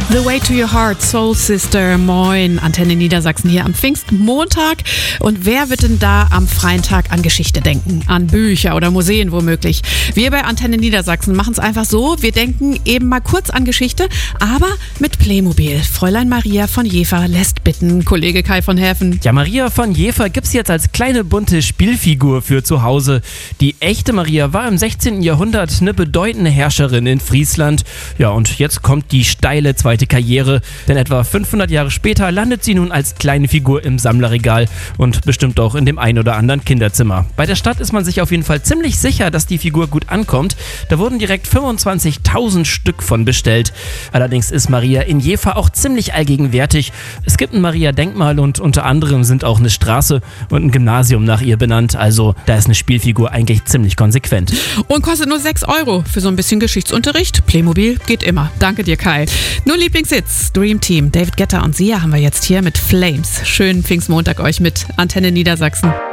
The Way to Your Heart, Soul Sister, moin, Antenne Niedersachsen hier am Pfingstmontag. Und wer wird denn da am freien Tag an Geschichte denken? An Bücher oder Museen womöglich? Wir bei Antenne Niedersachsen machen es einfach so, wir denken eben mal kurz an Geschichte, aber mit Playmobil. Fräulein Maria von Jever lässt bitten, Kollege Kai von Häfen. Ja, Maria von Jever gibt's jetzt als kleine bunte Spielfigur für zu Hause. Die echte Maria war im 16. Jahrhundert eine bedeutende Herrscherin in Friesland. Ja, und jetzt kommt die steile zweite Karriere, denn etwa 500 Jahre später landet sie nun als kleine Figur im Sammlerregal und bestimmt auch in dem ein oder anderen Kinderzimmer. Bei der Stadt ist man sich auf jeden Fall ziemlich sicher, dass die Figur gut ankommt. Da wurden direkt 25.000 Stück von bestellt. Allerdings ist Maria in Jever auch ziemlich allgegenwärtig. Es gibt ein Maria-Denkmal und unter anderem sind auch eine Straße und ein Gymnasium nach ihr benannt. Also da ist eine Spielfigur eigentlich ziemlich konsequent. Und kostet nur 6 € für so ein bisschen Geschichtsunterricht. Playmobil geht immer. Danke dir, Kai. Nur Lieblingshits, Dream Team, David Guetta und Sia haben wir jetzt hier mit Flames. Schönen Pfingstmontag euch mit Antenne Niedersachsen.